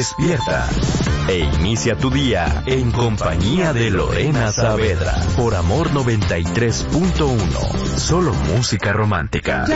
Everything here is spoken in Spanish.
Despierta e inicia tu día en compañía de Lorena Saavedra por Amor 93.1. Solo música romántica.